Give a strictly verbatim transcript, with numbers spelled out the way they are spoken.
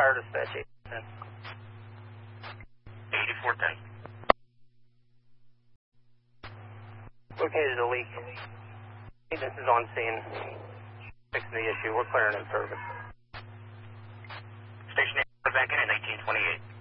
fire dispatch eight ten. eighty-four ten. Located a leak. Maintenance is on scene. Fixing the issue. We're clearing in service. Station eight, banking at nineteen twenty-eight.